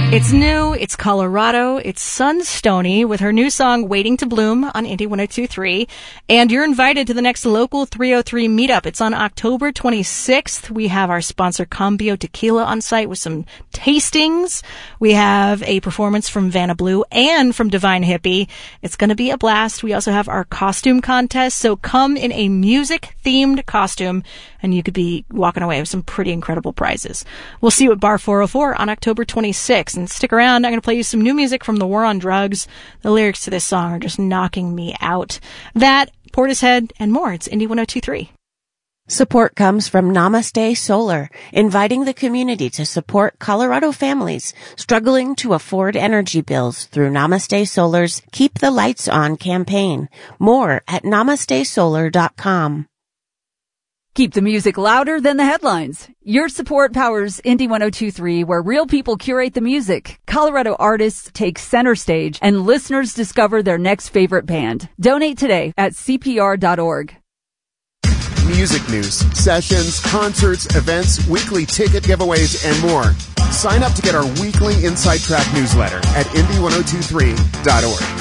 It's new, it's Colorado, it's Sunstoney with her new song Waiting to Bloom on Indie 102.3. And you're invited to the next Local 303 meetup. It's on October 26th. We have our sponsor Cambio Tequila on site with some tastings. We have a performance from Vanna Blue and from Divine Hippie. It's going to be a blast. We also have our costume contest. So come in a music-themed costume and you could be walking away with some pretty incredible prizes. We'll see you at Bar 404 on October 26th. And stick around. I'm going to play you some new music from The War on Drugs. The lyrics to this song are just knocking me out. That, Portishead, and more. It's Indie 102.3. Support comes from Namaste Solar, inviting the community to support Colorado families struggling to afford energy bills through Namaste Solar's Keep the Lights On campaign. More at namastesolar.com. Keep the music louder than the headlines. Your support powers Indie 102.3, where real people curate the music, Colorado artists take center stage, and listeners discover their next favorite band. Donate today at CPR.org. Music news, sessions, concerts, events, weekly ticket giveaways, and more. Sign up to get our weekly Inside Track newsletter at indie1023.org.